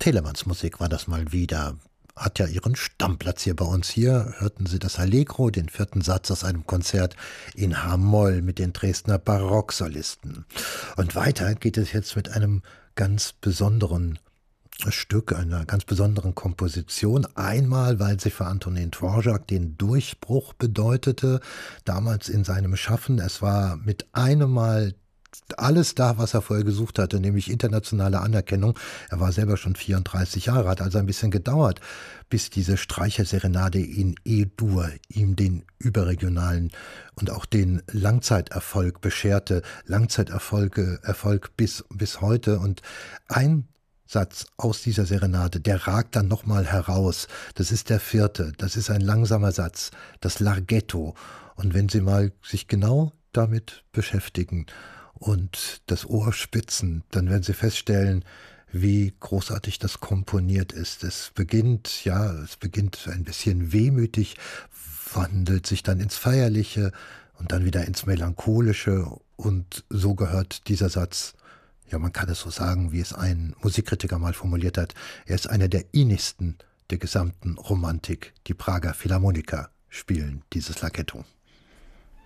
Telemanns Musik war das mal wieder. Hat ja ihren Stammplatz hier bei uns. Hier hörten Sie das Allegro, den vierten Satz aus einem Konzert in H-Moll mit den Dresdner Barocksolisten. Und weiter geht es jetzt mit einem ganz besonderen Stück, einer ganz besonderen Komposition. Einmal, weil sie für Antonin Dvorak den Durchbruch bedeutete, damals in seinem Schaffen. Es war mit einem Mal alles da, was er vorher gesucht hatte, nämlich internationale Anerkennung. Er war selber schon 34 Jahre, hat also ein bisschen gedauert, bis diese Streicherserenade in E-Dur ihm den überregionalen und auch den Langzeiterfolg bescherte. Erfolg bis heute. Und ein Satz aus dieser Serenade, der ragt dann nochmal heraus. Das ist der vierte, das ist ein langsamer Satz, das Larghetto. Und wenn Sie mal sich genau damit beschäftigen und das Ohr spitzen, dann werden Sie feststellen, wie großartig das komponiert ist. Es beginnt ein bisschen wehmütig, wandelt sich dann ins Feierliche und dann wieder ins Melancholische. Und so gehört dieser Satz, ja, man kann es so sagen, wie es ein Musikkritiker mal formuliert hat, er ist einer der innigsten der gesamten Romantik. Die Prager Philharmoniker spielen dieses Larghetto.